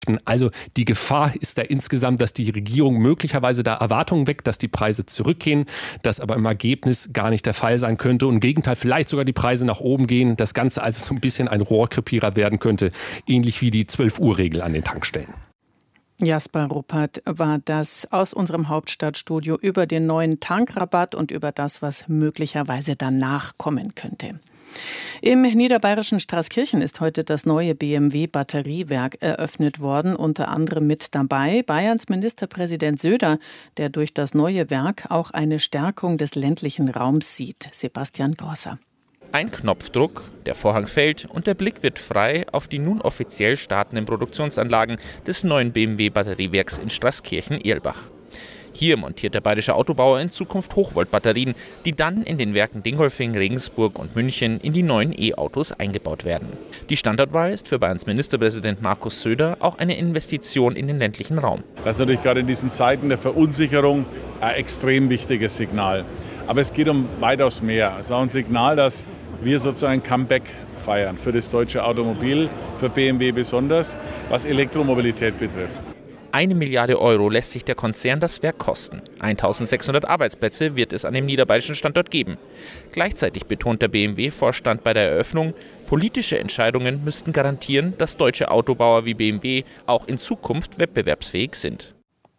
Also die Gefahr ist da insgesamt, dass die Regierung möglicherweise da Erwartungen weckt, dass die Preise zurückgehen, das aber im Ergebnis gar nicht der Fall sein könnte und im Gegenteil vielleicht sogar die Preise nach oben gehen, das Ganze also so ein bisschen ein Rohrkrepierer werden könnte, ähnlich wie die 12-Uhr-Regel an den Tankstellen. Jasper Ruppert war das aus unserem Hauptstadtstudio über den neuen Tankrabatt und über das, was möglicherweise danach kommen könnte. Im niederbayerischen Straßkirchen ist heute das neue BMW-Batteriewerk eröffnet worden, unter anderem mit dabei Bayerns Ministerpräsident Söder, der durch das neue Werk auch eine Stärkung des ländlichen Raums sieht. Sebastian Grosser. Ein Knopfdruck, der Vorhang fällt und der Blick wird frei auf die nun offiziell startenden Produktionsanlagen des neuen BMW-Batteriewerks in Straßkirchen-Erlbach. Hier montiert der bayerische Autobauer in Zukunft Hochvoltbatterien, die dann in den Werken Dingolfing, Regensburg und München in die neuen E-Autos eingebaut werden. Die Standortwahl ist für Bayerns Ministerpräsident Markus Söder auch eine Investition in den ländlichen Raum. Das ist natürlich gerade in diesen Zeiten der Verunsicherung ein extrem wichtiges Signal. Aber es geht um weitaus mehr. Es ist auch ein Signal, dass wir sozusagen ein Comeback feiern für das deutsche Automobil, für BMW besonders, was Elektromobilität betrifft. 1 Milliarde Euro lässt sich der Konzern das Werk kosten. 1600 Arbeitsplätze wird es an dem niederbayerischen Standort geben. Gleichzeitig betont der BMW-Vorstand bei der Eröffnung, politische Entscheidungen müssten garantieren, dass deutsche Autobauer wie BMW auch in Zukunft wettbewerbsfähig sind.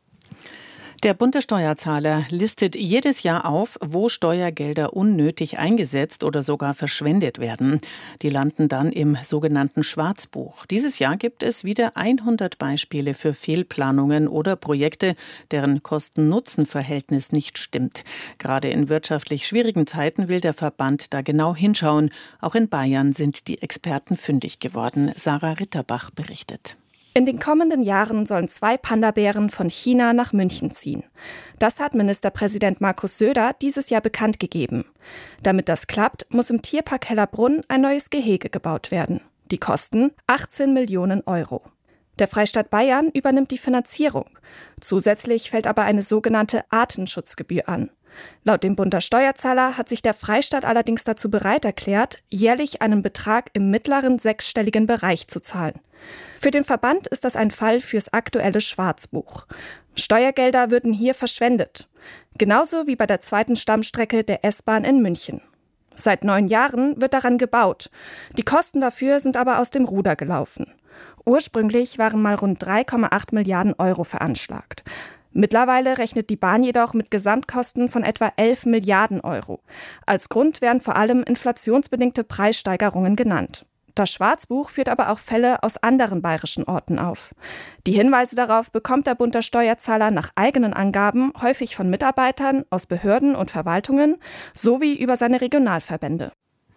Der Bund der Steuerzahler listet jedes Jahr auf, wo Steuergelder unnötig eingesetzt oder sogar verschwendet werden. Die landen dann im sogenannten Schwarzbuch. Dieses Jahr gibt es wieder 100 Beispiele für Fehlplanungen oder Projekte, deren Kosten-Nutzen-Verhältnis nicht stimmt. Gerade in wirtschaftlich schwierigen Zeiten will der Verband da genau hinschauen. Auch in Bayern sind die Experten fündig geworden. Sarah Ritterbach berichtet. In den kommenden Jahren sollen 2 Panda-Bären von China nach München ziehen. Das hat Ministerpräsident Markus Söder dieses Jahr bekannt gegeben. Damit das klappt, muss im Tierpark Hellerbrunn ein neues Gehege gebaut werden. Die Kosten 18 Millionen Euro. Der Freistaat Bayern übernimmt die Finanzierung. Zusätzlich fällt aber eine sogenannte Artenschutzgebühr an. Laut dem Bund der Steuerzahler hat sich der Freistaat allerdings dazu bereit erklärt, jährlich einen Betrag im mittleren 6-stelligen Bereich zu zahlen. Für den Verband ist das ein Fall fürs aktuelle Schwarzbuch. Steuergelder würden hier verschwendet. Genauso wie bei der 2. Stammstrecke der S-Bahn in München. Seit 9 Jahren wird daran gebaut. Die Kosten dafür sind aber aus dem Ruder gelaufen. Ursprünglich waren mal rund 3,8 Milliarden Euro veranschlagt. Mittlerweile rechnet die Bahn jedoch mit Gesamtkosten von etwa 11 Milliarden Euro. Als Grund werden vor allem inflationsbedingte Preissteigerungen genannt. Das Schwarzbuch führt aber auch Fälle aus anderen bayerischen Orten auf. Die Hinweise darauf bekommt der Bund der Steuerzahler nach eigenen Angaben häufig von Mitarbeitern aus Behörden und Verwaltungen sowie über seine Regionalverbände.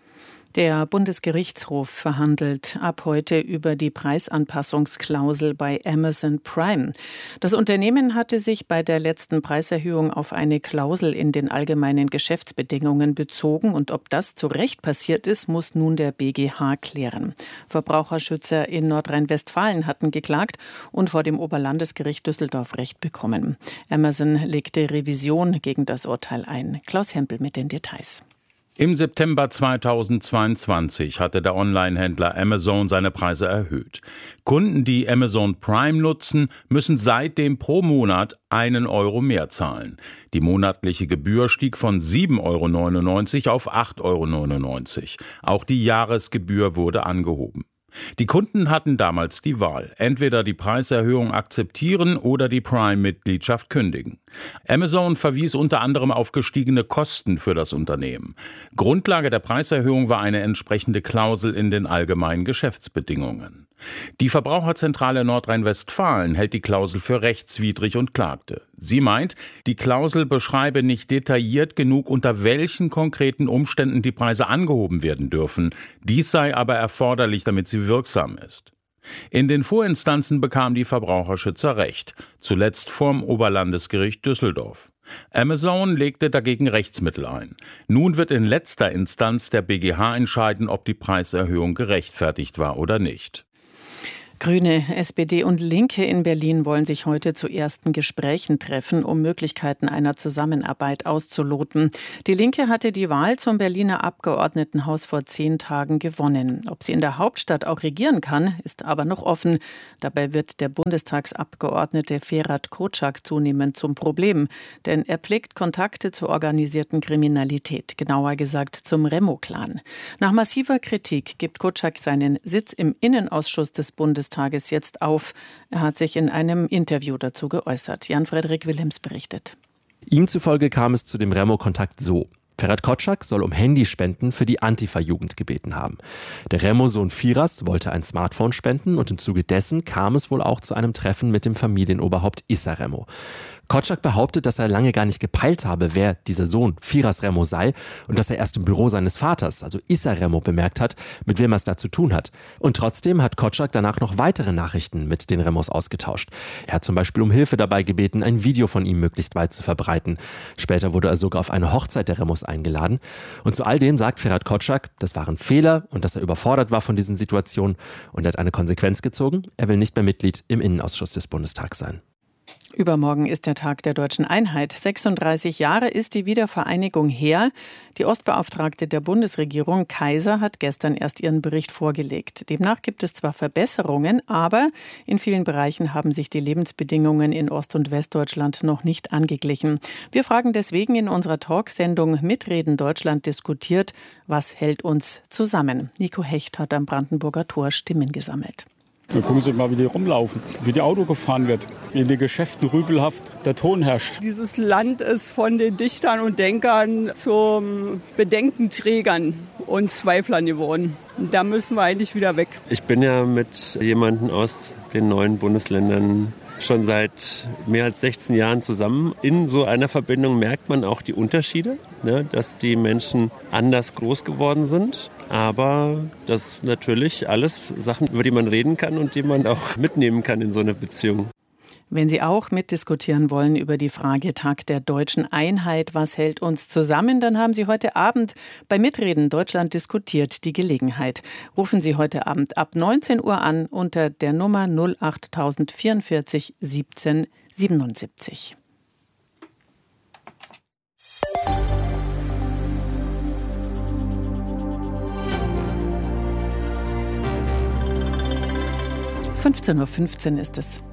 Der Bundesgerichtshof verhandelt ab heute über die Preisanpassungsklausel bei Amazon Prime. Das Unternehmen hatte sich bei der letzten Preiserhöhung auf eine Klausel in den allgemeinen Geschäftsbedingungen bezogen und ob das zu Recht passiert ist, muss nun der BGH klären. Verbraucherschützer in Nordrhein-Westfalen hatten geklagt und vor dem Oberlandesgericht Düsseldorf Recht bekommen. Amazon legte Revision gegen das Urteil ein. Klaus Hempel mit den Details. Im September 2022 hatte der Onlinehändler Amazon seine Preise erhöht. Kunden, die Amazon Prime nutzen, müssen seitdem pro Monat 1 Euro mehr zahlen. Die monatliche Gebühr stieg von 7,99 Euro auf 8,99 Euro. Auch die Jahresgebühr wurde angehoben. Die Kunden hatten damals die Wahl, entweder die Preiserhöhung akzeptieren oder die Prime-Mitgliedschaft kündigen. Amazon verwies unter anderem auf gestiegene Kosten für das Unternehmen. Grundlage der Preiserhöhung war eine entsprechende Klausel in den allgemeinen Geschäftsbedingungen. Die Verbraucherzentrale Nordrhein-Westfalen hält die Klausel für rechtswidrig und klagte. Sie meint, die Klausel beschreibe nicht detailliert genug, unter welchen konkreten Umständen die Preise angehoben werden dürfen. Dies sei aber erforderlich, damit sie wirksam ist. In den Vorinstanzen bekamen die Verbraucherschützer Recht, zuletzt vorm Oberlandesgericht Düsseldorf. Amazon legte dagegen Rechtsmittel ein. Nun wird in letzter Instanz der BGH entscheiden, ob die Preiserhöhung gerechtfertigt war oder nicht. Grüne, SPD und Linke in Berlin wollen sich heute zu ersten Gesprächen treffen, um Möglichkeiten einer Zusammenarbeit auszuloten. Die Linke hatte die Wahl zum Berliner Abgeordnetenhaus vor 10 Tagen gewonnen. Ob sie in der Hauptstadt auch regieren kann, ist aber noch offen. Dabei wird der Bundestagsabgeordnete Ferhat Kocak zunehmend zum Problem, denn er pflegt Kontakte zur organisierten Kriminalität, genauer gesagt zum Remo-Clan. Nach massiver Kritik gibt Kocak seinen Sitz im Innenausschuss des Bundestages jetzt auf. Er hat sich in einem Interview dazu geäußert. Jan-Frederik Willems berichtet. Ihm zufolge kam es zu dem Remo-Kontakt so. Ferhat Kocak soll um Handyspenden für die Antifa-Jugend gebeten haben. Der Remo-Sohn Firas wollte ein Smartphone spenden und im Zuge dessen kam es wohl auch zu einem Treffen mit dem Familienoberhaupt Issa Remo. Kocak behauptet, dass er lange gar nicht gepeilt habe, wer dieser Sohn Firas Remo sei und dass er erst im Büro seines Vaters, also Issa Remo, bemerkt hat, mit wem er es da zu tun hat. Und trotzdem hat Kocak danach noch weitere Nachrichten mit den Remos ausgetauscht. Er hat zum Beispiel um Hilfe dabei gebeten, ein Video von ihm möglichst weit zu verbreiten. Später wurde er sogar auf eine Hochzeit der Remos eingeladen. Und zu all denen sagt Ferhat Kocak, das waren Fehler und dass er überfordert war von diesen Situationen. Und er hat eine Konsequenz gezogen. Er will nicht mehr Mitglied im Innenausschuss des Bundestags sein. Übermorgen ist der Tag der Deutschen Einheit. 36 Jahre ist die Wiedervereinigung her. Die Ostbeauftragte der Bundesregierung, Kaiser, hat gestern erst ihren Bericht vorgelegt. Demnach gibt es zwar Verbesserungen, aber in vielen Bereichen haben sich die Lebensbedingungen in Ost- und Westdeutschland noch nicht angeglichen. Wir fragen deswegen in unserer Talksendung Mitreden Deutschland diskutiert, was hält uns zusammen? Nico Hecht hat am Brandenburger Tor Stimmen gesammelt. Wir gucken sich mal, wie die rumlaufen, wie die Auto gefahren wird, wie in den Geschäften rübelhaft der Ton herrscht. Dieses Land ist von den Dichtern und Denkern zu Bedenkenträgern und Zweiflern geworden. Da müssen wir eigentlich wieder weg. Ich bin ja mit jemandem aus den neuen Bundesländern schon seit mehr als 16 Jahren zusammen. In so einer Verbindung merkt man auch die Unterschiede, ne, dass die Menschen anders groß geworden sind. Aber das sind natürlich alles Sachen, über die man reden kann und die man auch mitnehmen kann in so einer Beziehung. Wenn Sie auch mitdiskutieren wollen über die Frage Tag der Deutschen Einheit, was hält uns zusammen, dann haben Sie heute Abend bei Mitreden Deutschland diskutiert die Gelegenheit. Rufen Sie heute Abend ab 19 Uhr an unter der Nummer 08044 17 77. (15:15 Uhr) ist es.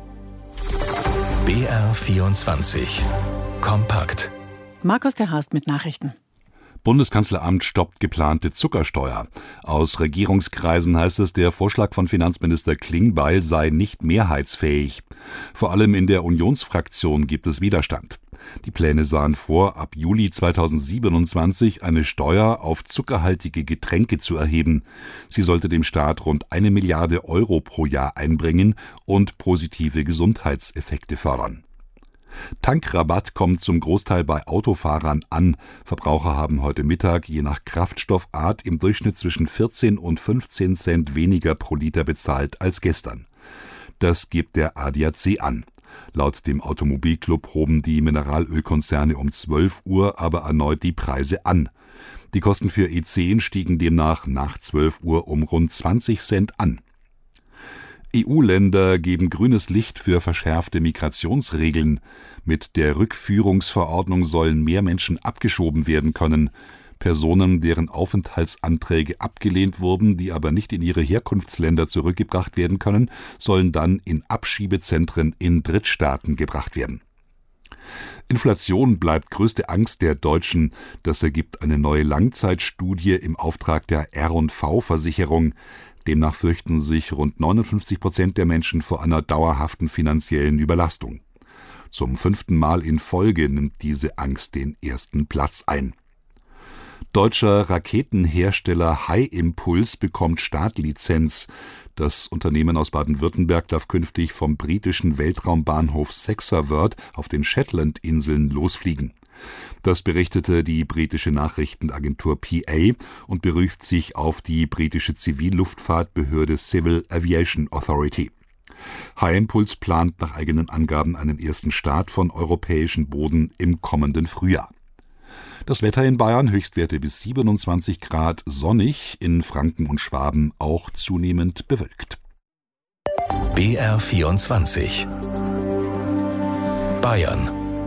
BR24 Kompakt. Markus der Haast mit Nachrichten. Bundeskanzleramt stoppt geplante Zuckersteuer. Aus Regierungskreisen heißt es, der Vorschlag von Finanzminister Klingbeil sei nicht mehrheitsfähig. Vor allem in der Unionsfraktion gibt es Widerstand. Die Pläne sahen vor, ab Juli 2027 eine Steuer auf zuckerhaltige Getränke zu erheben. Sie sollte dem Staat rund 1 Milliarde Euro pro Jahr einbringen und positive Gesundheitseffekte fördern. Tankrabatt kommt zum Großteil bei Autofahrern an. Verbraucher haben heute Mittag je nach Kraftstoffart im Durchschnitt zwischen 14 und 15 Cent weniger pro Liter bezahlt als gestern. Das gibt der ADAC an. Laut dem Automobilclub hoben die Mineralölkonzerne um 12 Uhr aber erneut die Preise an. Die Kosten für E10 stiegen demnach nach 12 Uhr um rund 20 Cent an. EU-Länder geben grünes Licht für verschärfte Migrationsregeln. Mit der Rückführungsverordnung sollen mehr Menschen abgeschoben werden können. Personen, deren Aufenthaltsanträge abgelehnt wurden, die aber nicht in ihre Herkunftsländer zurückgebracht werden können, sollen dann in Abschiebezentren in Drittstaaten gebracht werden. Inflation bleibt größte Angst der Deutschen. Das ergibt eine neue Langzeitstudie im Auftrag der R&V-Versicherung. Demnach fürchten sich rund 59% der Menschen vor einer dauerhaften finanziellen Überlastung. Zum 5. Mal in Folge nimmt diese Angst den ersten Platz ein. Deutscher Raketenhersteller High Impulse bekommt Startlizenz. Das Unternehmen aus Baden-Württemberg darf künftig vom britischen Weltraumbahnhof Sexaword auf den Shetlandinseln losfliegen. Das berichtete die britische Nachrichtenagentur PA und beruft sich auf die britische Zivilluftfahrtbehörde Civil Aviation Authority. High Impulse plant nach eigenen Angaben einen ersten Start von europäischem Boden im kommenden Frühjahr. Das Wetter in Bayern, Höchstwerte bis 27 Grad, sonnig, in Franken und Schwaben auch zunehmend bewölkt. BR24 Bayern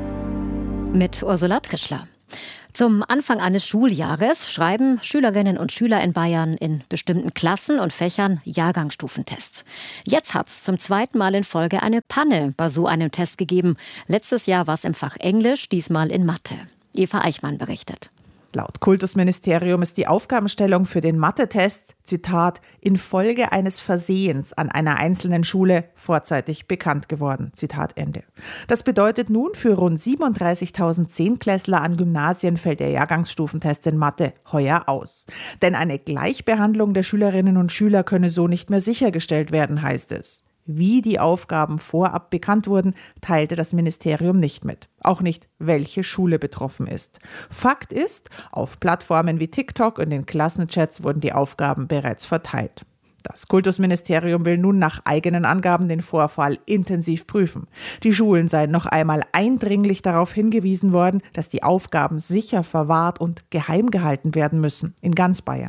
mit Ursula Trischler. Zum Anfang eines Schuljahres schreiben Schülerinnen und Schüler in Bayern in bestimmten Klassen und Fächern Jahrgangsstufentests. Jetzt hat es zum zweiten Mal in Folge eine Panne bei so einem Test gegeben. Letztes Jahr war es im Fach Englisch, diesmal in Mathe. Eva Eichmann berichtet. Laut Kultusministerium ist die Aufgabenstellung für den Mathe-Test, Zitat, infolge eines Versehens an einer einzelnen Schule vorzeitig bekannt geworden. Zitat Ende. Das bedeutet nun, für rund 37.000 Zehntklässler an Gymnasien fällt der Jahrgangsstufentest in Mathe heuer aus. Denn eine Gleichbehandlung der Schülerinnen und Schüler könne so nicht mehr sichergestellt werden, heißt es. Wie die Aufgaben vorab bekannt wurden, teilte das Ministerium nicht mit. Auch nicht, welche Schule betroffen ist. Fakt ist, auf Plattformen wie TikTok und den Klassenchats wurden die Aufgaben bereits verteilt. Das Kultusministerium will nun nach eigenen Angaben den Vorfall intensiv prüfen. Die Schulen seien noch einmal eindringlich darauf hingewiesen worden, dass die Aufgaben sicher verwahrt und geheim gehalten werden müssen, in ganz Bayern.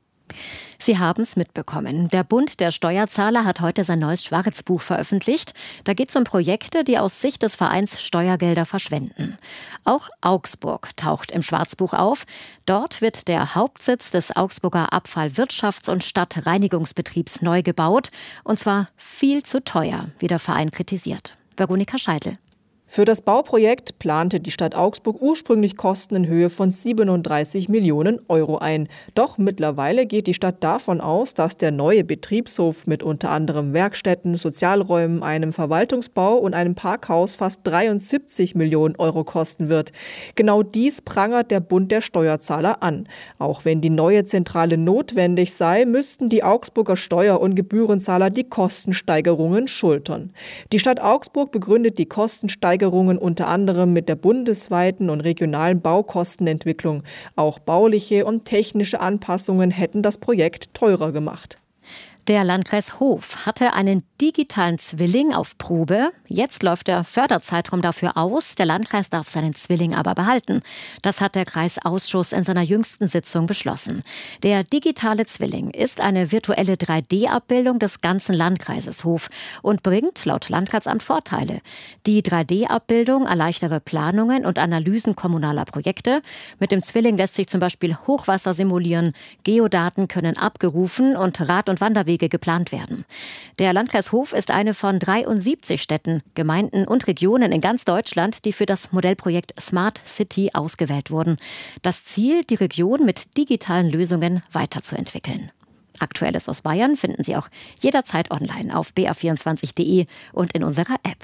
Sie haben es mitbekommen. Der Bund der Steuerzahler hat heute sein neues Schwarzbuch veröffentlicht. Da geht es um Projekte, die aus Sicht des Vereins Steuergelder verschwenden. Auch Augsburg taucht im Schwarzbuch auf. Dort wird der Hauptsitz des Augsburger Abfallwirtschafts- und Stadtreinigungsbetriebs neu gebaut. Und zwar viel zu teuer, wie der Verein kritisiert. Veronika Scheidl. Für das Bauprojekt plante die Stadt Augsburg ursprünglich Kosten in Höhe von 37 Millionen Euro ein. Doch mittlerweile geht die Stadt davon aus, dass der neue Betriebshof mit unter anderem Werkstätten, Sozialräumen, einem Verwaltungsbau und einem Parkhaus fast 73 Millionen Euro kosten wird. Genau dies prangert der Bund der Steuerzahler an. Auch wenn die neue Zentrale notwendig sei, müssten die Augsburger Steuer- und Gebührenzahler die Kostensteigerungen schultern. Die Stadt Augsburg begründet die Kostensteigerungen unter anderem mit der bundesweiten und regionalen Baukostenentwicklung. Auch bauliche und technische Anpassungen hätten das Projekt teurer gemacht. Der Landkreis Hof hatte einen digitalen Zwilling auf Probe. Jetzt läuft der Förderzeitraum dafür aus. Der Landkreis darf seinen Zwilling aber behalten. Das hat der Kreisausschuss in seiner jüngsten Sitzung beschlossen. Der digitale Zwilling ist eine virtuelle 3D-Abbildung des ganzen Landkreises Hof und bringt laut Landratsamt Vorteile. Die 3D-Abbildung erleichtere Planungen und Analysen kommunaler Projekte. Mit dem Zwilling lässt sich zum Beispiel Hochwasser simulieren, Geodaten können abgerufen und Rad- und Wanderwege geplant werden. Der Landkreis Hof ist eine von 73 Städten, Gemeinden und Regionen in ganz Deutschland, die für das Modellprojekt Smart City ausgewählt wurden. Das Ziel, die Region mit digitalen Lösungen weiterzuentwickeln. Aktuelles aus Bayern finden Sie auch jederzeit online auf br24.de und in unserer App.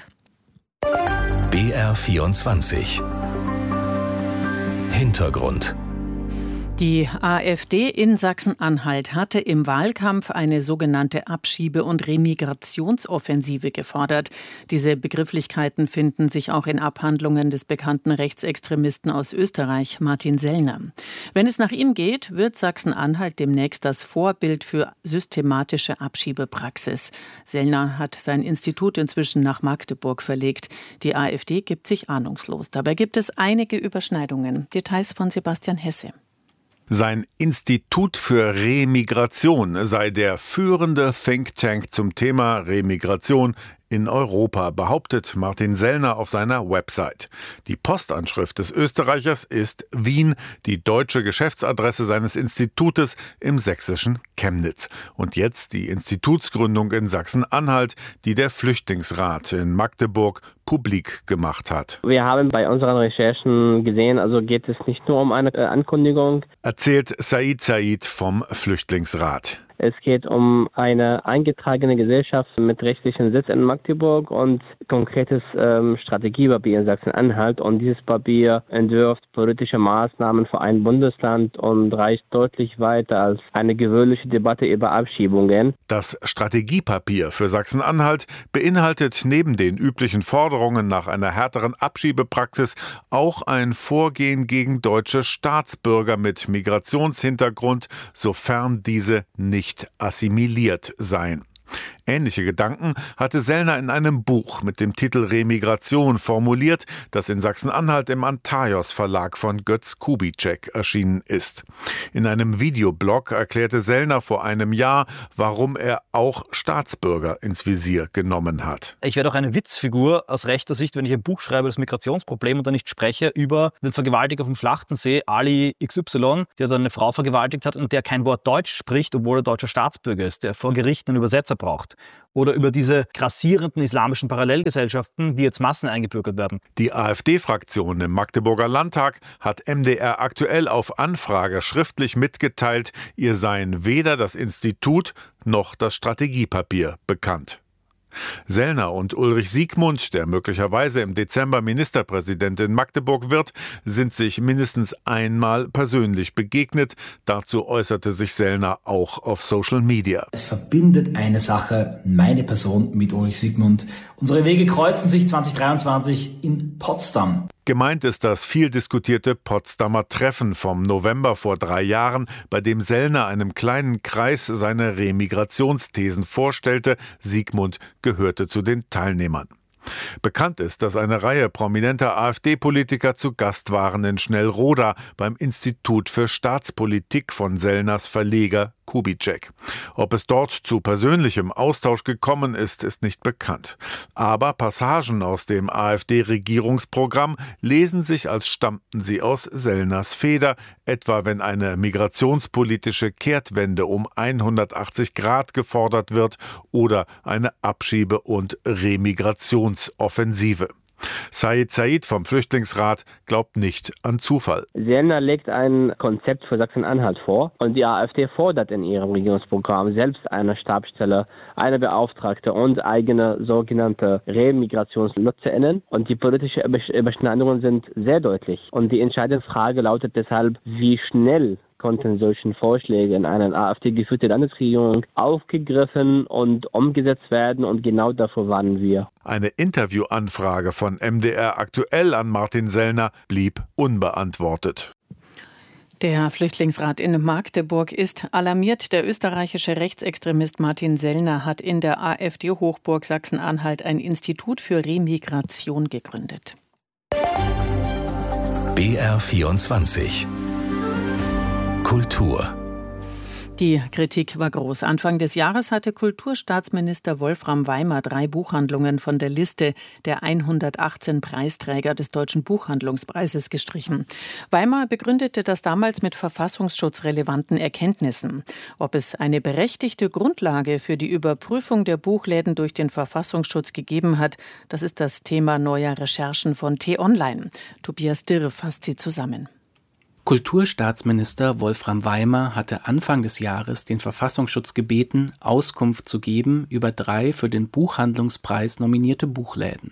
BR24 Hintergrund. Die AfD in Sachsen-Anhalt hatte im Wahlkampf eine sogenannte Abschiebe- und Remigrationsoffensive gefordert. Diese Begrifflichkeiten finden sich auch in Abhandlungen des bekannten Rechtsextremisten aus Österreich, Martin Sellner. Wenn es nach ihm geht, wird Sachsen-Anhalt demnächst das Vorbild für systematische Abschiebepraxis. Sellner hat sein Institut inzwischen nach Magdeburg verlegt. Die AfD gibt sich ahnungslos. Dabei gibt es einige Überschneidungen. Details von Sebastian Hesse. Sein Institut für Remigration sei der führende Think Tank zum Thema Remigration in Europa, behauptet Martin Sellner auf seiner Website. Die Postanschrift des Österreichers ist Wien, die deutsche Geschäftsadresse seines Institutes im sächsischen Chemnitz. Und jetzt die Institutsgründung in Sachsen-Anhalt, die der Flüchtlingsrat in Magdeburg publik gemacht hat. Wir haben bei unseren Recherchen gesehen, also geht es nicht nur um eine Ankündigung. Erzählt Said vom Flüchtlingsrat. Es geht um eine eingetragene Gesellschaft mit rechtlichem Sitz in Magdeburg und konkretes Strategiepapier in Sachsen-Anhalt. Und dieses Papier entwirft politische Maßnahmen für ein Bundesland und reicht deutlich weiter als eine gewöhnliche Debatte über Abschiebungen. Das Strategiepapier für Sachsen-Anhalt beinhaltet neben den üblichen Forderungen nach einer härteren Abschiebepraxis auch ein Vorgehen gegen deutsche Staatsbürger mit Migrationshintergrund, sofern diese nicht assimiliert seien. Ähnliche Gedanken hatte Sellner in einem Buch mit dem Titel Remigration formuliert, das in Sachsen-Anhalt im Antaios Verlag von Götz Kubitschek erschienen ist. In einem Videoblog erklärte Sellner vor einem Jahr, warum er auch Staatsbürger ins Visier genommen hat. Ich werde auch eine Witzfigur aus rechter Sicht, wenn ich ein Buch schreibe, das Migrationsproblem, und dann nicht spreche über den Vergewaltiger vom Schlachtensee, Ali XY, der dann eine Frau vergewaltigt hat und der kein Wort Deutsch spricht, obwohl er deutscher Staatsbürger ist, der vor Gericht einen Übersetzer braucht. Oder über diese grassierenden islamischen Parallelgesellschaften, die jetzt Massen eingebürgert werden. Die AfD-Fraktion im Magdeburger Landtag hat MDR aktuell auf Anfrage schriftlich mitgeteilt, ihr seien weder das Institut noch das Strategiepapier bekannt. Sellner und Ulrich Siegmund, der möglicherweise im Dezember Ministerpräsident in Magdeburg wird, sind sich mindestens einmal persönlich begegnet. Dazu äußerte sich Sellner auch auf Social Media. Es verbindet eine Sache, meine Person mit Ulrich Siegmund. Unsere Wege kreuzen sich 2023 in Potsdam. Gemeint ist das viel diskutierte Potsdamer Treffen vom November vor 3 Jahren, bei dem Sellner einem kleinen Kreis seine Remigrationsthesen vorstellte. Siegmund gehörte zu den Teilnehmern. Bekannt ist, dass eine Reihe prominenter AfD-Politiker zu Gast waren in Schnellroda beim Institut für Staatspolitik von Sellners Verleger Kubitschek. Ob es dort zu persönlichem Austausch gekommen ist, ist nicht bekannt. Aber Passagen aus dem AfD-Regierungsprogramm lesen sich, als stammten sie aus Sellners Feder, etwa wenn eine migrationspolitische Kehrtwende um 180 Grad gefordert wird oder eine Abschiebe- und Remigrationsoffensive. Said vom Flüchtlingsrat glaubt nicht an Zufall. Sellner legt ein Konzept für Sachsen-Anhalt vor und die AfD fordert in ihrem Regierungsprogramm selbst eine Stabsstelle, eine Beauftragte und eigene sogenannte RemigrationsnutzerInnen. Und die politischen Überschneidungen sind sehr deutlich. Und die entscheidende Frage lautet deshalb, wie schnell konnten solche Vorschläge in einer AfD-geführte Landesregierung aufgegriffen und umgesetzt werden, und genau davor warnen wir. Eine Interviewanfrage von MDR aktuell an Martin Sellner blieb unbeantwortet. Der Flüchtlingsrat in Magdeburg ist alarmiert. Der österreichische Rechtsextremist Martin Sellner hat in der AfD-Hochburg Sachsen-Anhalt ein Institut für Remigration gegründet. BR24 Kultur. Die Kritik war groß. Anfang des Jahres hatte Kulturstaatsminister Wolfram Weimer 3 Buchhandlungen von der Liste der 118 Preisträger des Deutschen Buchhandlungspreises gestrichen. Weimer begründete das damals mit verfassungsschutzrelevanten Erkenntnissen. Ob es eine berechtigte Grundlage für die Überprüfung der Buchläden durch den Verfassungsschutz gegeben hat, das ist das Thema neuer Recherchen von T-Online. Tobias Dirr fasst sie zusammen. Kulturstaatsminister Wolfram Weimer hatte Anfang des Jahres den Verfassungsschutz gebeten, Auskunft zu geben über 3 für den Buchhandlungspreis nominierte Buchläden.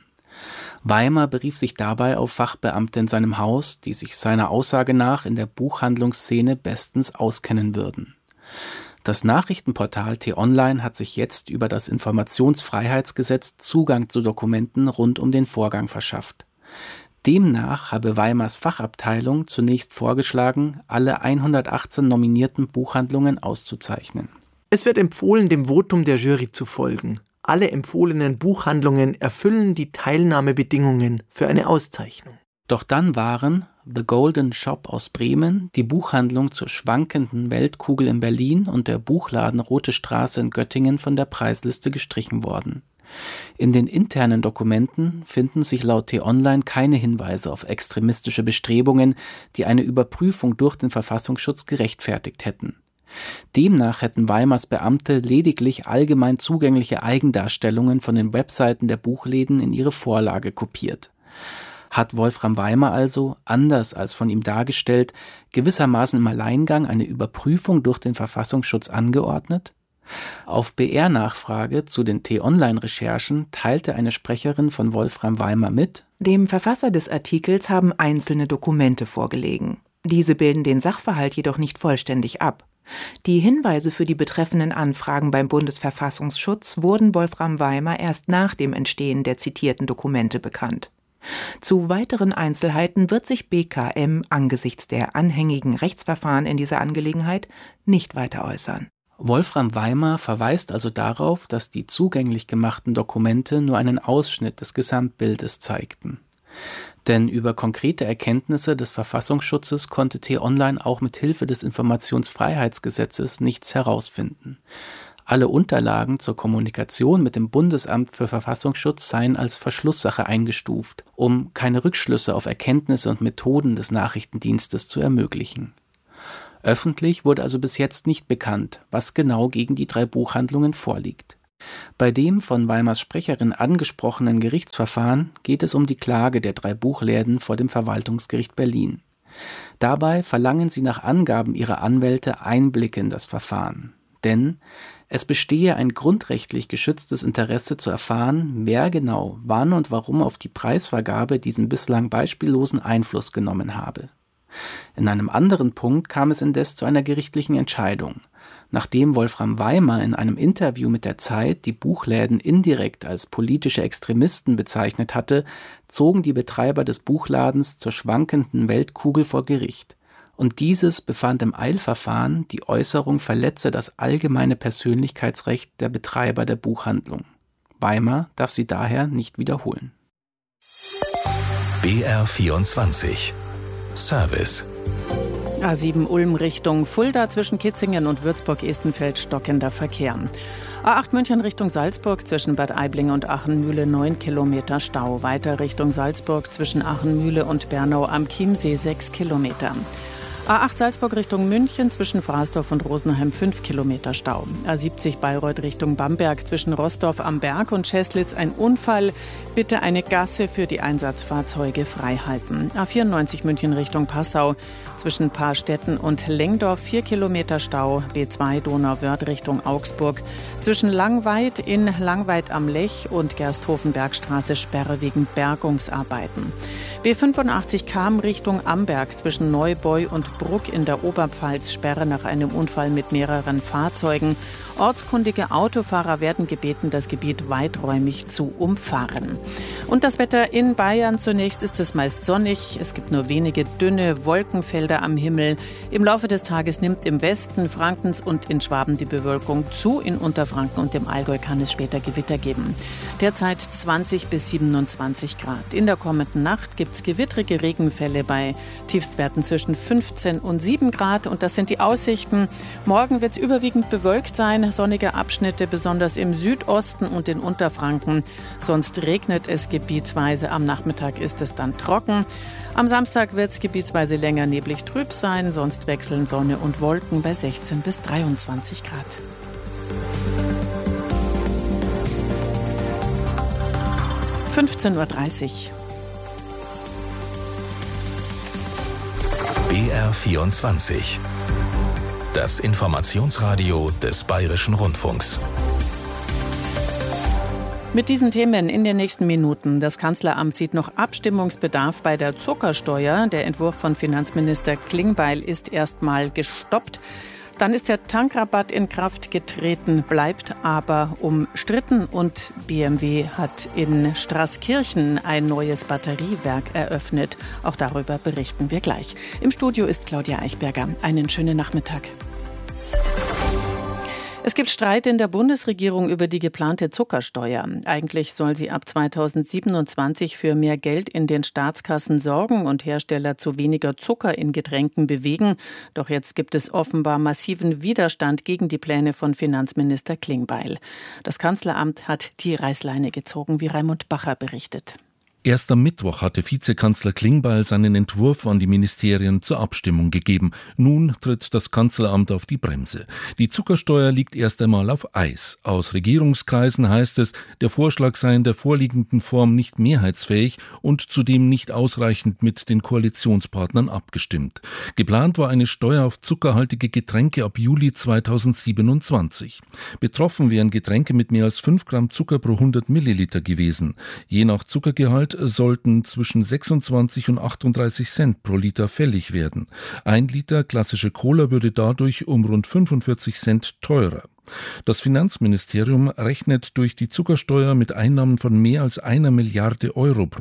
Weimer berief sich dabei auf Fachbeamte in seinem Haus, die sich seiner Aussage nach in der Buchhandlungsszene bestens auskennen würden. Das Nachrichtenportal T-Online hat sich jetzt über das Informationsfreiheitsgesetz Zugang zu Dokumenten rund um den Vorgang verschafft. Demnach habe Weimars Fachabteilung zunächst vorgeschlagen, alle 118 nominierten Buchhandlungen auszuzeichnen. Es wird empfohlen, dem Votum der Jury zu folgen. Alle empfohlenen Buchhandlungen erfüllen die Teilnahmebedingungen für eine Auszeichnung. Doch dann waren The Golden Shop aus Bremen, die Buchhandlung zur schwankenden Weltkugel in Berlin und der Buchladen Rote Straße in Göttingen von der Preisliste gestrichen worden. In den internen Dokumenten finden sich laut T-Online keine Hinweise auf extremistische Bestrebungen, die eine Überprüfung durch den Verfassungsschutz gerechtfertigt hätten. Demnach hätten Weimars Beamte lediglich allgemein zugängliche Eigendarstellungen von den Webseiten der Buchläden in ihre Vorlage kopiert. Hat Wolfram Weimer also, anders als von ihm dargestellt, gewissermaßen im Alleingang eine Überprüfung durch den Verfassungsschutz angeordnet? Auf BR-Nachfrage zu den T-Online-Recherchen teilte eine Sprecherin von Wolfram Weimer mit: Dem Verfasser des Artikels haben einzelne Dokumente vorgelegen. Diese bilden den Sachverhalt jedoch nicht vollständig ab. Die Hinweise für die betreffenden Anfragen beim Bundesverfassungsschutz wurden Wolfram Weimer erst nach dem Entstehen der zitierten Dokumente bekannt. Zu weiteren Einzelheiten wird sich BKM angesichts der anhängigen Rechtsverfahren in dieser Angelegenheit nicht weiter äußern. Wolfram Weimar verweist also darauf, dass die zugänglich gemachten Dokumente nur einen Ausschnitt des Gesamtbildes zeigten. Denn über konkrete Erkenntnisse des Verfassungsschutzes konnte T-Online auch mit Hilfe des Informationsfreiheitsgesetzes nichts herausfinden. Alle Unterlagen zur Kommunikation mit dem Bundesamt für Verfassungsschutz seien als Verschlusssache eingestuft, um keine Rückschlüsse auf Erkenntnisse und Methoden des Nachrichtendienstes zu ermöglichen. Öffentlich wurde also bis jetzt nicht bekannt, was genau gegen die 3 Buchhandlungen vorliegt. Bei dem von Weimars Sprecherin angesprochenen Gerichtsverfahren geht es um die Klage der 3 Buchläden vor dem Verwaltungsgericht Berlin. Dabei verlangen sie nach Angaben ihrer Anwälte Einblicke in das Verfahren. Denn es bestehe ein grundrechtlich geschütztes Interesse zu erfahren, wer genau, wann und warum auf die Preisvergabe diesen bislang beispiellosen Einfluss genommen habe. In einem anderen Punkt kam es indes zu einer gerichtlichen Entscheidung. Nachdem Wolfram Weimar in einem Interview mit der Zeit die Buchläden indirekt als politische Extremisten bezeichnet hatte, zogen die Betreiber des Buchladens zur schwankenden Weltkugel vor Gericht. Und dieses befand im Eilverfahren, die Äußerung verletze das allgemeine Persönlichkeitsrecht der Betreiber der Buchhandlung. Weimar darf sie daher nicht wiederholen. BR24 Service. A7 Ulm Richtung Fulda zwischen Kitzingen und Würzburg-Estenfeld stockender Verkehr. A8 München Richtung Salzburg zwischen Bad Aibling und Achenmühle 9 Kilometer Stau. Weiter Richtung Salzburg zwischen Achenmühle und Bernau am Chiemsee 6 Kilometer. A8 Salzburg Richtung München zwischen Frasdorf und Rosenheim 5 Kilometer Stau. A70 Bayreuth Richtung Bamberg zwischen Rossdorf am Berg und Scheslitz ein Unfall. Bitte eine Gasse für die Einsatzfahrzeuge freihalten. A94 München Richtung Passau zwischen Paarstetten und Lengdorf 4 Kilometer Stau. B2 Donauwörth Richtung Augsburg zwischen Langweid in Langweid am Lech und Gersthofen-Bergstraße Sperre wegen Bergungsarbeiten. B85 Cham Richtung Amberg zwischen Neubeu und Bruck in der Oberpfalz Sperre nach einem Unfall mit mehreren Fahrzeugen. Ortskundige Autofahrer werden gebeten, das Gebiet weiträumig zu umfahren. Und das Wetter in Bayern. Zunächst ist es meist sonnig. Es gibt nur wenige dünne Wolkenfelder am Himmel. Im Laufe des Tages nimmt im Westen Frankens und in Schwaben die Bewölkung zu. In Unterfranken und im Allgäu kann es später Gewitter geben. Derzeit 20 bis 27 Grad. In der kommenden Nacht gibt es gewittrige Regenfälle bei Tiefstwerten zwischen 15 und 7 Grad. Und das sind die Aussichten. Morgen wird es überwiegend bewölkt sein. Sonnige Abschnitte, besonders im Südosten und in Unterfranken. Sonst regnet es gebietsweise. Am Nachmittag ist es dann trocken. Am Samstag wird es gebietsweise länger neblig trüb sein. Sonst wechseln Sonne und Wolken bei 16 bis 23 Grad. (15:30 Uhr). BR24 Das Informationsradio des Bayerischen Rundfunks. Mit diesen Themen in den nächsten Minuten. Das Kanzleramt sieht noch Abstimmungsbedarf bei der Zuckersteuer. Der Entwurf von Finanzminister Klingbeil ist erstmal gestoppt. Dann ist der Tankrabatt in Kraft getreten, bleibt aber umstritten. Und BMW hat in Straßkirchen ein neues Batteriewerk eröffnet. Auch darüber berichten wir gleich. Im Studio ist Claudia Eichberger. Einen schönen Nachmittag. Es gibt Streit in der Bundesregierung über die geplante Zuckersteuer. Eigentlich soll sie ab 2027 für mehr Geld in den Staatskassen sorgen und Hersteller zu weniger Zucker in Getränken bewegen. Doch jetzt gibt es offenbar massiven Widerstand gegen die Pläne von Finanzminister Klingbeil. Das Kanzleramt hat die Reißleine gezogen, wie Raimund Bacher berichtet. Erst am Mittwoch hatte Vizekanzler Klingbeil seinen Entwurf an die Ministerien zur Abstimmung gegeben. Nun tritt das Kanzleramt auf die Bremse. Die Zuckersteuer liegt erst einmal auf Eis. Aus Regierungskreisen heißt es, der Vorschlag sei in der vorliegenden Form nicht mehrheitsfähig und zudem nicht ausreichend mit den Koalitionspartnern abgestimmt. Geplant war eine Steuer auf zuckerhaltige Getränke ab Juli 2027. Betroffen wären Getränke mit mehr als 5 Gramm Zucker pro 100 Milliliter gewesen. Je nach Zuckergehalt sollten zwischen 26 und 38 Cent pro Liter fällig werden. 1 Liter klassische Cola würde dadurch um rund 45 Cent teurer. Das Finanzministerium rechnet durch die Zuckersteuer mit Einnahmen von mehr als 1 Milliarde Euro pro Jahr.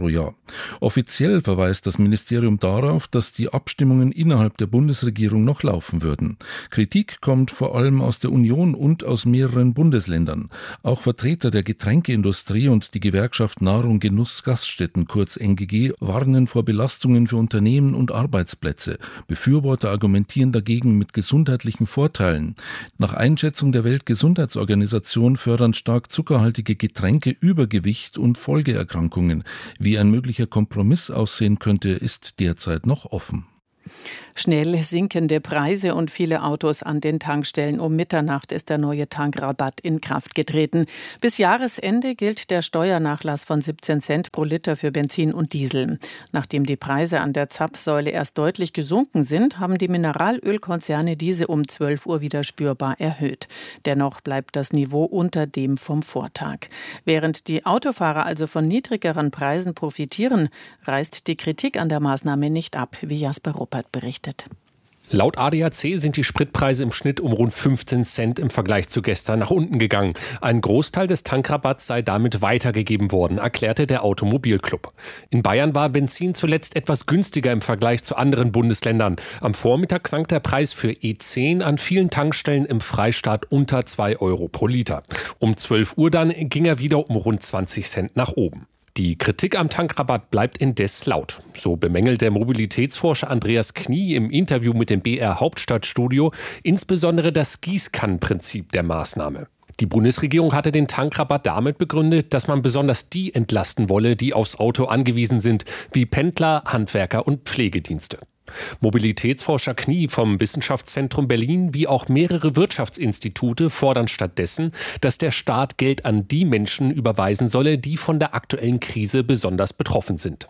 Offiziell verweist das Ministerium darauf, dass die Abstimmungen innerhalb der Bundesregierung noch laufen würden. Kritik kommt vor allem aus der Union und aus mehreren Bundesländern. Auch Vertreter der Getränkeindustrie und die Gewerkschaft Nahrung Genuss Gaststätten, kurz NGG, warnen vor Belastungen für Unternehmen und Arbeitsplätze. Befürworter argumentieren dagegen mit gesundheitlichen Vorteilen. Nach Einschätzung der Weltgesundheitsorganisation fördern stark zuckerhaltige Getränke Übergewicht und Folgeerkrankungen. Wie ein möglicher Kompromiss aussehen könnte, ist derzeit noch offen. Schnell sinkende Preise und viele Autos an den Tankstellen. Um Mitternacht ist der neue Tankrabatt in Kraft getreten. Bis Jahresende gilt der Steuernachlass von 17 Cent pro Liter für Benzin und Diesel. Nachdem die Preise an der Zapfsäule erst deutlich gesunken sind, haben die Mineralölkonzerne diese um 12 Uhr wieder spürbar erhöht. Dennoch bleibt das Niveau unter dem vom Vortag. Während die Autofahrer also von niedrigeren Preisen profitieren, reißt die Kritik an der Maßnahme nicht ab, wie Jasper Ruppert berichtet. Laut ADAC sind die Spritpreise im Schnitt um rund 15 Cent im Vergleich zu gestern nach unten gegangen. Ein Großteil des Tankrabatts sei damit weitergegeben worden, erklärte der Automobilclub. In Bayern war Benzin zuletzt etwas günstiger im Vergleich zu anderen Bundesländern. Am Vormittag sank der Preis für E10 an vielen Tankstellen im Freistaat unter 2 Euro pro Liter. Um 12 Uhr dann ging er wieder um rund 20 Cent nach oben. Die Kritik am Tankrabatt bleibt indes laut. So bemängelt der Mobilitätsforscher Andreas Knie im Interview mit dem BR Hauptstadtstudio insbesondere das Gießkannenprinzip der Maßnahme. Die Bundesregierung hatte den Tankrabatt damit begründet, dass man besonders die entlasten wolle, die aufs Auto angewiesen sind, wie Pendler, Handwerker und Pflegedienste. Mobilitätsforscher Knie vom Wissenschaftszentrum Berlin wie auch mehrere Wirtschaftsinstitute fordern stattdessen, dass der Staat Geld an die Menschen überweisen solle, die von der aktuellen Krise besonders betroffen sind.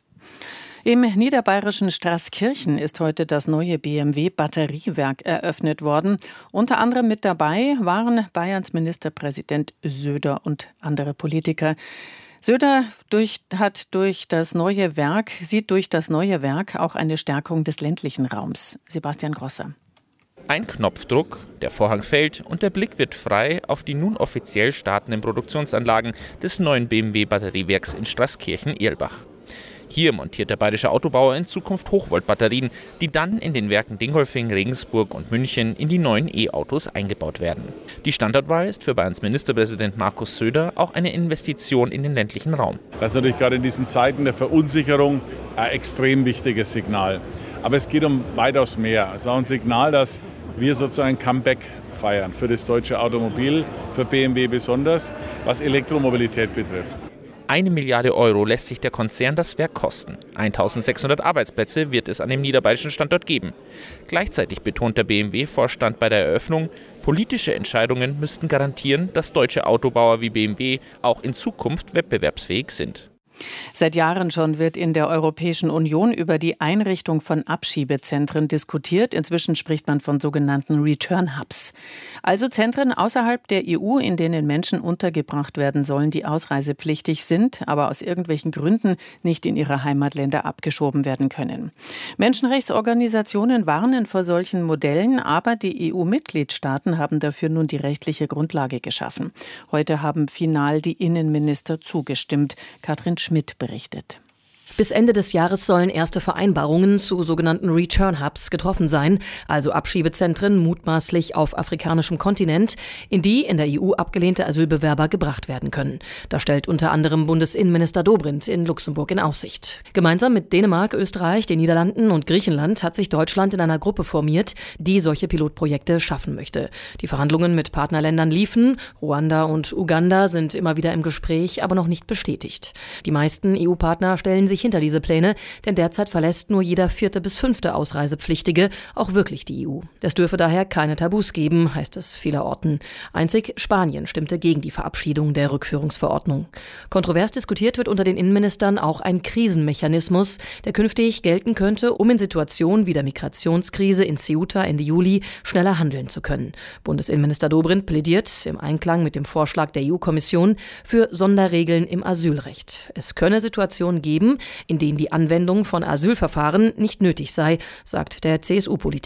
Im niederbayerischen Straßkirchen ist heute das neue BMW-Batteriewerk eröffnet worden. Unter anderem mit dabei waren Bayerns Ministerpräsident Söder und andere Politiker. Söder sieht durch das neue Werk auch eine Stärkung des ländlichen Raums. Sebastian Grosser. Ein Knopfdruck, der Vorhang fällt und der Blick wird frei auf die nun offiziell startenden Produktionsanlagen des neuen BMW-Batteriewerks in Straßkirchen-Erlbach. Hier montiert der bayerische Autobauer in Zukunft Hochvoltbatterien, die dann in den Werken Dingolfing, Regensburg und München in die neuen E-Autos eingebaut werden. Die Standortwahl ist für Bayerns Ministerpräsident Markus Söder auch eine Investition in den ländlichen Raum. Das ist natürlich gerade in diesen Zeiten der Verunsicherung ein extrem wichtiges Signal. Aber es geht um weitaus mehr. Es ist auch ein Signal, dass wir sozusagen ein Comeback feiern für das deutsche Automobil, für BMW besonders, was Elektromobilität betrifft. 1 Milliarde Euro lässt sich der Konzern das Werk kosten. 1600 Arbeitsplätze wird es an dem niederbayerischen Standort geben. Gleichzeitig betont der BMW-Vorstand bei der Eröffnung, politische Entscheidungen müssten garantieren, dass deutsche Autobauer wie BMW auch in Zukunft wettbewerbsfähig sind. Seit Jahren schon wird in der Europäischen Union über die Einrichtung von Abschiebezentren diskutiert. Inzwischen spricht man von sogenannten Return Hubs. Also Zentren außerhalb der EU, in denen Menschen untergebracht werden sollen, die ausreisepflichtig sind, aber aus irgendwelchen Gründen nicht in ihre Heimatländer abgeschoben werden können. Menschenrechtsorganisationen warnen vor solchen Modellen, aber die EU-Mitgliedstaaten haben dafür nun die rechtliche Grundlage geschaffen. Heute haben final die Innenminister zugestimmt. Katrin Schmidt berichtet. Bis Ende des Jahres sollen erste Vereinbarungen zu sogenannten Return Hubs getroffen sein, also Abschiebezentren mutmaßlich auf afrikanischem Kontinent, in die in der EU abgelehnte Asylbewerber gebracht werden können. Das stellt unter anderem Bundesinnenminister Dobrindt in Luxemburg in Aussicht. Gemeinsam mit Dänemark, Österreich, den Niederlanden und Griechenland hat sich Deutschland in einer Gruppe formiert, die solche Pilotprojekte schaffen möchte. Die Verhandlungen mit Partnerländern liefen. Ruanda und Uganda sind immer wieder im Gespräch, aber noch nicht bestätigt. Die meisten EU-Partner stellen sich hinter diese Pläne, denn derzeit verlässt nur jeder 4. bis 5. Ausreisepflichtige auch wirklich die EU. Es dürfe daher keine Tabus geben, heißt es vielerorten. Einzig Spanien stimmte gegen die Verabschiedung der Rückführungsverordnung. Kontrovers diskutiert wird unter den Innenministern auch ein Krisenmechanismus, der künftig gelten könnte, um in Situationen wie der Migrationskrise in Ceuta Ende Juli schneller handeln zu können. Bundesinnenminister Dobrindt plädiert im Einklang mit dem Vorschlag der EU-Kommission für Sonderregeln im Asylrecht. Es könne Situationen geben, in denen die Anwendung von Asylverfahren nicht nötig sei, sagt der CSU-Politiker.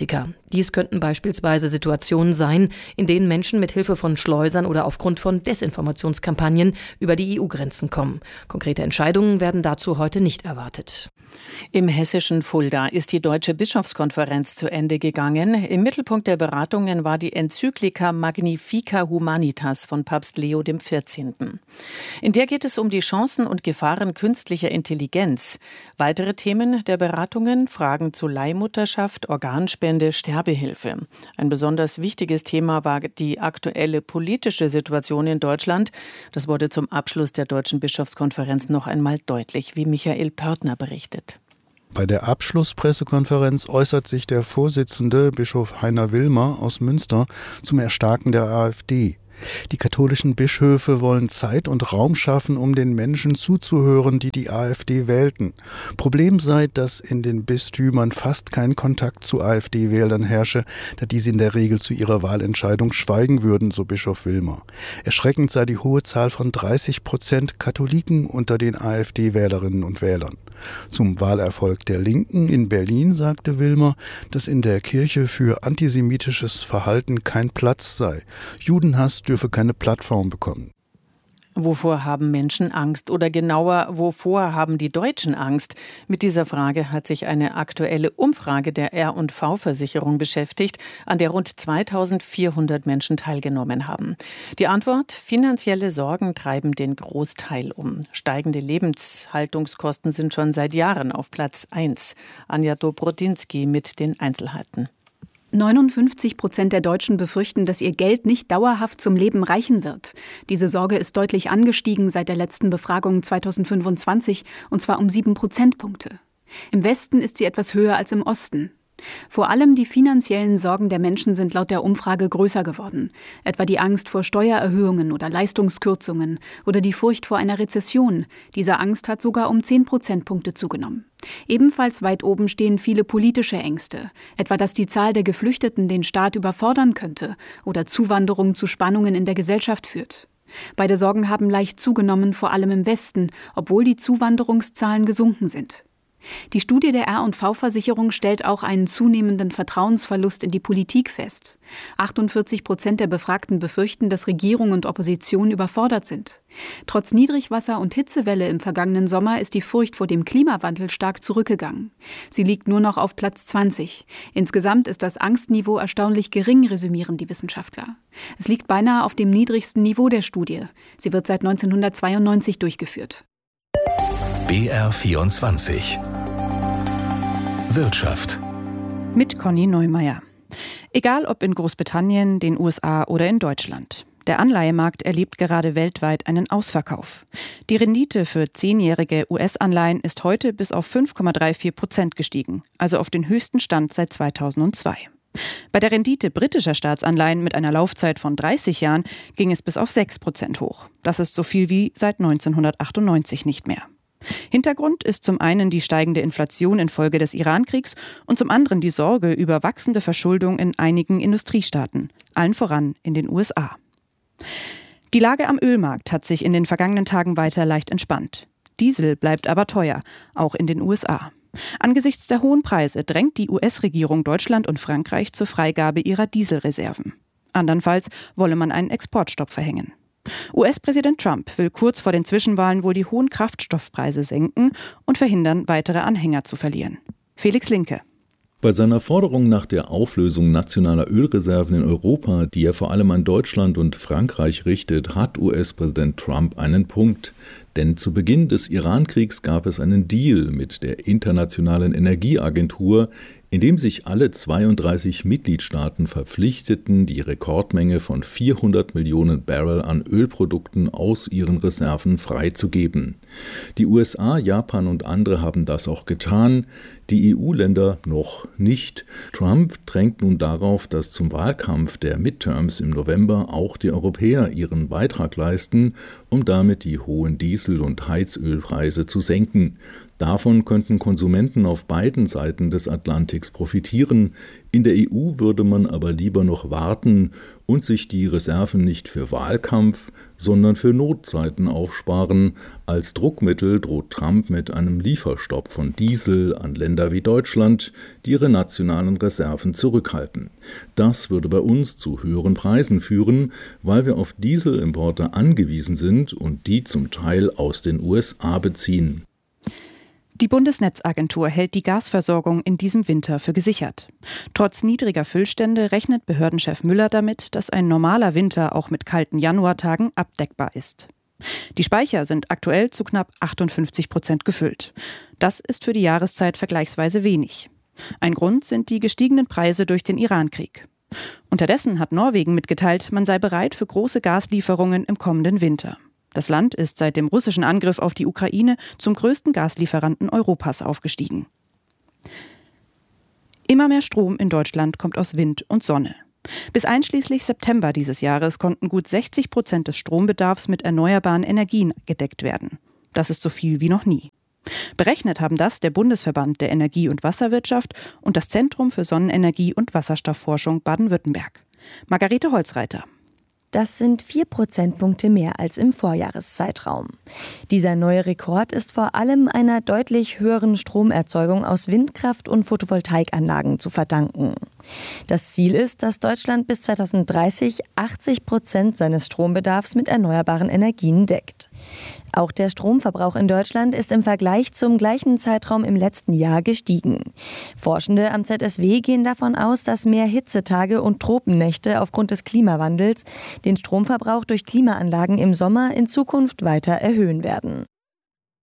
Dies könnten beispielsweise Situationen sein, in denen Menschen mit Hilfe von Schleusern oder aufgrund von Desinformationskampagnen über die EU-Grenzen kommen. Konkrete Entscheidungen werden dazu heute nicht erwartet. Im hessischen Fulda ist die Deutsche Bischofskonferenz zu Ende gegangen. Im Mittelpunkt der Beratungen war die Enzyklika Magnifica Humanitas von Papst Leo XIV. In der geht es um die Chancen und Gefahren künstlicher Intelligenz. Weitere Themen der Beratungen: Fragen zu Leihmutterschaft, Organspende, Sterbehilfe. Ein besonders wichtiges Thema war die aktuelle politische Situation in Deutschland. Das wurde zum Abschluss der Deutschen Bischofskonferenz noch einmal deutlich, wie Michael Pörtner berichtet. Bei der Abschlusspressekonferenz äußert sich der Vorsitzende, Bischof Heiner Wilmer aus Münster, zum Erstarken der AfD. Die katholischen Bischöfe wollen Zeit und Raum schaffen, um den Menschen zuzuhören, die die AfD wählten. Problem sei, dass in den Bistümern fast kein Kontakt zu AfD-Wählern herrsche, da diese in der Regel zu ihrer Wahlentscheidung schweigen würden, so Bischof Wilmer. Erschreckend sei die hohe Zahl von 30% Katholiken unter den AfD-Wählerinnen und Wählern. Zum Wahlerfolg der Linken in Berlin sagte Wilmer, dass in der Kirche für antisemitisches Verhalten kein Platz sei. Judenhass dürfe keine Plattform bekommen. Wovor haben Menschen Angst? Oder genauer, wovor haben die Deutschen Angst? Mit dieser Frage hat sich eine aktuelle Umfrage der R&V-Versicherung beschäftigt, an der rund 2400 Menschen teilgenommen haben. Die Antwort: finanzielle Sorgen treiben den Großteil um. Steigende Lebenshaltungskosten sind schon seit Jahren auf Platz 1. Anja Dobrodinsky mit den Einzelheiten. 59% der Deutschen befürchten, dass ihr Geld nicht dauerhaft zum Leben reichen wird. Diese Sorge ist deutlich angestiegen seit der letzten Befragung 2025, und zwar um 7 Prozentpunkte. Im Westen ist sie etwas höher als im Osten. Vor allem die finanziellen Sorgen der Menschen sind laut der Umfrage größer geworden. Etwa die Angst vor Steuererhöhungen oder Leistungskürzungen oder die Furcht vor einer Rezession. Diese Angst hat sogar um 10 Prozentpunkte zugenommen. Ebenfalls weit oben stehen viele politische Ängste. Etwa, dass die Zahl der Geflüchteten den Staat überfordern könnte oder Zuwanderung zu Spannungen in der Gesellschaft führt. Beide Sorgen haben leicht zugenommen, vor allem im Westen, obwohl die Zuwanderungszahlen gesunken sind. Die Studie der R&V-Versicherung stellt auch einen zunehmenden Vertrauensverlust in die Politik fest. 48% der Befragten befürchten, dass Regierung und Opposition überfordert sind. Trotz Niedrigwasser- und Hitzewelle im vergangenen Sommer ist die Furcht vor dem Klimawandel stark zurückgegangen. Sie liegt nur noch auf Platz 20. Insgesamt ist das Angstniveau erstaunlich gering, resümieren die Wissenschaftler. Es liegt beinahe auf dem niedrigsten Niveau der Studie. Sie wird seit 1992 durchgeführt. BR24 Wirtschaft mit Conny Neumeier. Egal ob in Großbritannien, den USA oder in Deutschland. Der Anleihemarkt erlebt gerade weltweit einen Ausverkauf. Die Rendite für 10-jährige US-Anleihen ist heute bis auf 5,34% gestiegen, also auf den höchsten Stand seit 2002. Bei der Rendite britischer Staatsanleihen mit einer Laufzeit von 30 Jahren ging es bis auf 6% hoch. Das ist so viel wie seit 1998 nicht mehr. Hintergrund ist zum einen die steigende Inflation infolge des Irankriegs und zum anderen die Sorge über wachsende Verschuldung in einigen Industriestaaten, allen voran in den USA. Die Lage am Ölmarkt hat sich in den vergangenen Tagen weiter leicht entspannt. Diesel bleibt aber teuer, auch in den USA. Angesichts der hohen Preise drängt die US-Regierung Deutschland und Frankreich zur Freigabe ihrer Dieselreserven. Andernfalls wolle man einen Exportstopp verhängen. US-Präsident Trump will kurz vor den Zwischenwahlen wohl die hohen Kraftstoffpreise senken und verhindern, weitere Anhänger zu verlieren. Felix Linke. Bei seiner Forderung nach der Auflösung nationaler Ölreserven in Europa, die er vor allem an Deutschland und Frankreich richtet, hat US-Präsident Trump einen Punkt. Denn zu Beginn des Irankriegs gab es einen Deal mit der Internationalen Energieagentur, in dem sich alle 32 Mitgliedstaaten verpflichteten, die Rekordmenge von 400 Millionen Barrel an Ölprodukten aus ihren Reserven freizugeben. Die USA, Japan und andere haben das auch getan, die EU-Länder noch nicht. Trump drängt nun darauf, dass zum Wahlkampf der Midterms im November auch die Europäer ihren Beitrag leisten, um damit die hohen Diesel- und Heizölpreise zu senken. Davon könnten Konsumenten auf beiden Seiten des Atlantiks profitieren. In der EU würde man aber lieber noch warten und sich die Reserven nicht für Wahlkampf, sondern für Notzeiten aufsparen. Als Druckmittel droht Trump mit einem Lieferstopp von Diesel an Länder wie Deutschland, die ihre nationalen Reserven zurückhalten. Das würde bei uns zu höheren Preisen führen, weil wir auf Dieselimporte angewiesen sind und die zum Teil aus den USA beziehen. Die Bundesnetzagentur hält die Gasversorgung in diesem Winter für gesichert. Trotz niedriger Füllstände rechnet Behördenchef Müller damit, dass ein normaler Winter auch mit kalten Januartagen abdeckbar ist. Die Speicher sind aktuell zu knapp 58% gefüllt. Das ist für die Jahreszeit vergleichsweise wenig. Ein Grund sind die gestiegenen Preise durch den Irankrieg. Unterdessen hat Norwegen mitgeteilt, man sei bereit für große Gaslieferungen im kommenden Winter. Das Land ist seit dem russischen Angriff auf die Ukraine zum größten Gaslieferanten Europas aufgestiegen. Immer mehr Strom in Deutschland kommt aus Wind und Sonne. Bis einschließlich September dieses Jahres konnten gut 60% des Strombedarfs mit erneuerbaren Energien gedeckt werden. Das ist so viel wie noch nie. Berechnet haben das der Bundesverband der Energie- und Wasserwirtschaft und das Zentrum für Sonnenenergie und Wasserstoffforschung Baden-Württemberg. Margarete Holzreiter. Das sind 4 Prozentpunkte mehr als im Vorjahreszeitraum. Dieser neue Rekord ist vor allem einer deutlich höheren Stromerzeugung aus Windkraft- und Photovoltaikanlagen zu verdanken. Das Ziel ist, dass Deutschland bis 2030 80% seines Strombedarfs mit erneuerbaren Energien deckt. Auch der Stromverbrauch in Deutschland ist im Vergleich zum gleichen Zeitraum im letzten Jahr gestiegen. Forschende am ZSW gehen davon aus, dass mehr Hitzetage und Tropennächte aufgrund des Klimawandels den Stromverbrauch durch Klimaanlagen im Sommer in Zukunft weiter erhöhen werden.